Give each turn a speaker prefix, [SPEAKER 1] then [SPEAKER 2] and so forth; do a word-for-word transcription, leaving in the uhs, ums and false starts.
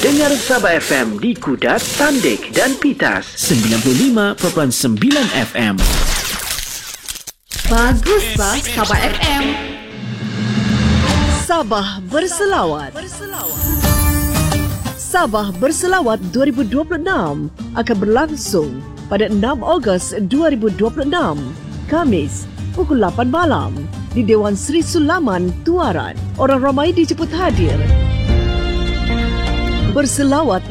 [SPEAKER 1] Dengar Sabah F M di Kudat, Tandik dan Pitas.
[SPEAKER 2] sembilan puluh lima perpuluhan sembilan F M.
[SPEAKER 3] Bagus bah Sabah F M.
[SPEAKER 4] Sabah Berselawat. Sabah Berselawat dua ribu dua puluh enam akan berlangsung pada enam Ogos dua ribu dua puluh enam, Khamis, pukul lapan malam di Dewan Sri Sulaman, Tuaran. Orang ramai dijemput hadir. Berselawat